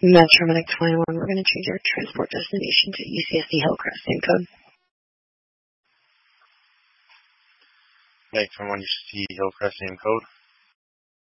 Metromedic 21, we're going to change our transport destination to UCSD Hillcrest. Same code. Medic 21, UCSD Hillcrest, same code.